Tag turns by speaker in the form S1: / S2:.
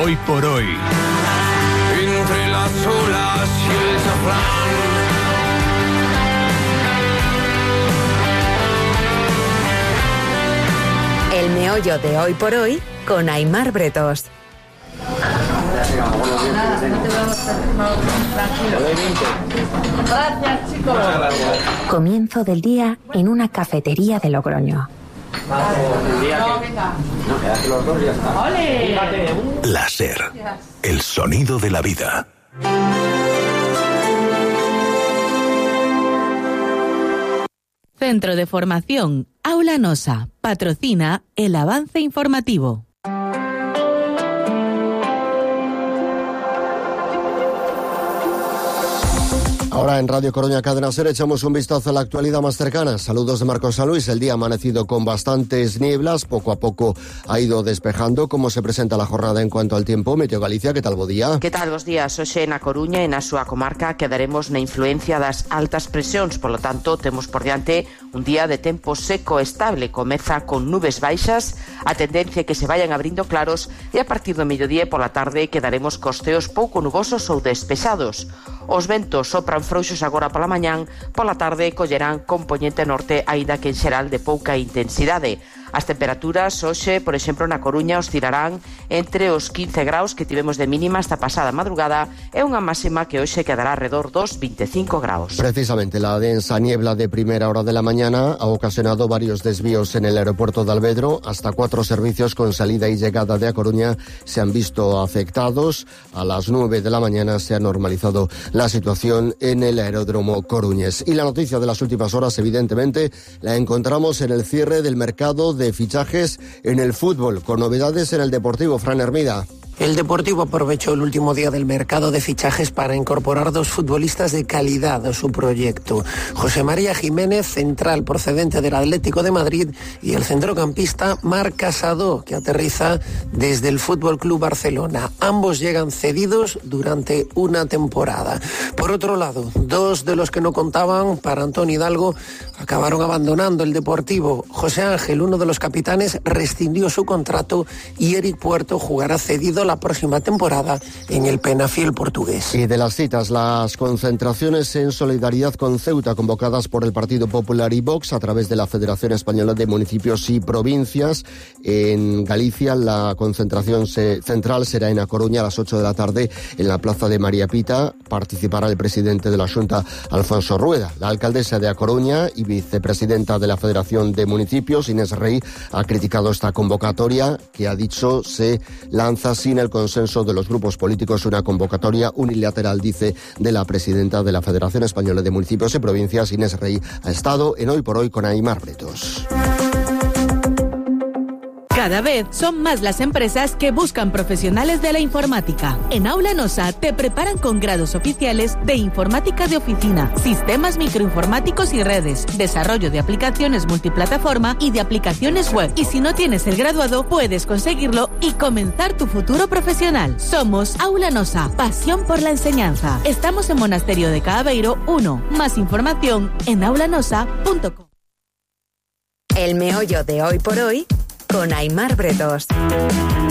S1: Hoy por hoy.
S2: Entre las olas y el safrán.
S3: El meollo de Hoy por Hoy con Aimar Bretos.
S4: Gracias, chicos.
S3: Comienzo del día en una cafetería de Logroño.
S1: La SER, el sonido de la vida.
S5: Centro de Formación Aula Nosa patrocina el avance informativo.
S6: Ahora en Radio Coruña Cadena SER echamos un vistazo a la actualidad más cercana. Saludos de Marcos San Luis. El día ha amanecido con bastantes nieblas. Poco a poco ha ido despejando. ¿Cómo se presenta la jornada en cuanto al tiempo? Meteo Galicia, ¿qué tal, bo día?
S7: Que tal, bos días? Hoxe na Coruña e na súa comarca quedaremos na influencia das altas presións. Por lo tanto, temos por diante un día de tempo seco e estable. Comeza con nubes baixas, a tendencia é que se vayan abrindo claros e a partir do mediodía e pola tarde quedaremos costeos pouco nubosos ou despexados. Os ventos sopran frouxos agora pola mañán, pola tarde collerán compoñente norte, aínda que en xeral de pouca intensidade. As temperaturas hoxe, por exemplo, na Coruña oscilarán entre os 15 graus que tivemos de mínima esta pasada madrugada e unha máxima que hoxe quedará alrededor dos 25 graus.
S6: Precisamente la densa niebla de primera hora de la mañana ha ocasionado varios desvíos en el aeropuerto de Alvedro. Hasta 4 servicios con salida y llegada de A Coruña se han visto afectados. A las 9 de la mañana se ha normalizado la situación en el aeródromo coruñés. Y la noticia de las últimas horas, evidentemente, la encontramos en el cierre del mercado de fichajes en el fútbol, con novedades en el Deportivo. Fran Hermida.
S8: El Deportivo aprovechó el último día del mercado de fichajes para incorporar 2 futbolistas de calidad a su proyecto. José María Jiménez, central procedente del Atlético de Madrid, y el centrocampista Marc Casado, que aterriza desde el Fútbol Club Barcelona. Ambos llegan cedidos durante una temporada. Por otro lado, 2 de los que no contaban para Antonio Hidalgo acabaron abandonando el Deportivo. José Ángel, uno de los capitanes, rescindió su contrato y Eric Puerto jugará cedido la próxima temporada en el Penafiel portugués.
S6: Y de las citas, las concentraciones en solidaridad con Ceuta convocadas por el Partido Popular y Vox a través de la Federación Española de Municipios y Provincias. En Galicia la concentración central será en A Coruña a las 8 de la tarde en la Plaza de María Pita. Participará el presidente de la Xunta, Alfonso Rueda. La alcaldesa de A Coruña y vicepresidenta de la Federación de Municipios, Inés Rey, ha criticado esta convocatoria que ha dicho se lanza sin el consenso de los grupos políticos, una convocatoria unilateral, dice, de la presidenta de la Federación Española de Municipios y Provincias. Inés Rey ha estado en Hoy por Hoy con Aimar Bretos.
S5: Cada vez son más las empresas que buscan profesionales de la informática. En Aula Nosa te preparan con grados oficiales de informática de oficina, sistemas microinformáticos y redes, desarrollo de aplicaciones multiplataforma y de aplicaciones web. Y si no tienes el graduado, puedes conseguirlo y comenzar tu futuro profesional. Somos Aula Nosa, pasión por la enseñanza. Estamos en Monasterio de Caaveiro 1. Más información en aulanosa.com.
S3: El meollo de Hoy por Hoy con Aimar Bretos.